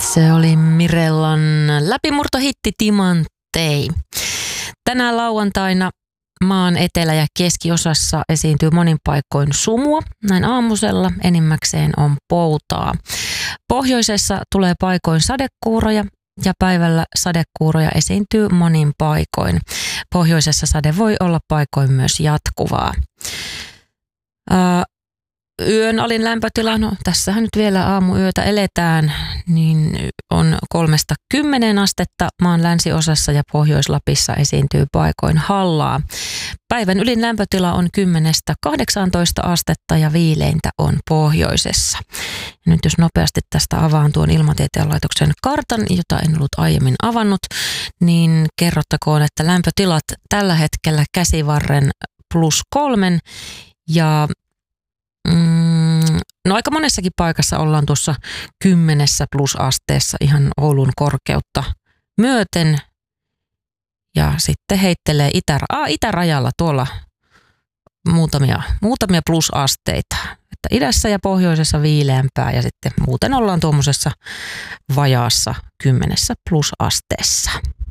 Se oli Mirellan läpimurtohitti Timantei. Tänään lauantaina maan etelä- ja keskiosassa esiintyy monin paikoin sumua. Näin aamusella enimmäkseen on poutaa. Pohjoisessa tulee paikoin sadekuuroja ja päivällä sadekuuroja esiintyy monin paikoin. Pohjoisessa sade voi olla paikoin myös jatkuvaa. Yön alin lämpötila, no tässähän nyt vielä aamuyötä eletään, niin on 3–10 astetta. Maan länsiosassa ja Pohjois-Lapissa esiintyy paikoin hallaa. Päivän ylin lämpötila on 10–18 astetta ja viileintä on pohjoisessa. Ja nyt jos nopeasti tästä avaan tuon Ilmatieteen laitoksen kartan, jota en ollut aiemmin avannut, niin kerrottakoon, että lämpötilat tällä hetkellä Käsivarren +3 ja no aika monessakin paikassa ollaan tuossa 10 plusasteessa ihan Oulun korkeutta myöten. Ja sitten heittelee itärajalla tuolla muutamia plusasteita. Että idässä ja pohjoisessa viileämpää ja sitten muuten ollaan tuommoisessa vajaassa 10 plusasteessa.